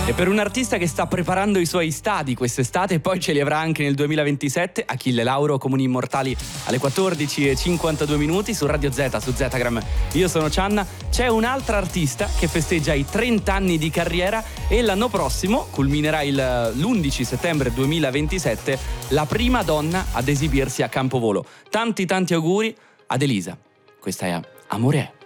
E per un artista che sta preparando i suoi stadi quest'estate e poi ce li avrà anche nel 2027, Achille Lauro, Comuni Immortali alle 14:52 su Radio Z, su Zetagram. Io sono Cianna. C'è un'altra artista che festeggia i 30 anni di carriera e l'anno prossimo culminerà l'11 settembre 2027 la prima donna ad esibirsi a Campovolo. Tanti auguri ad Elisa. Questa è Amore.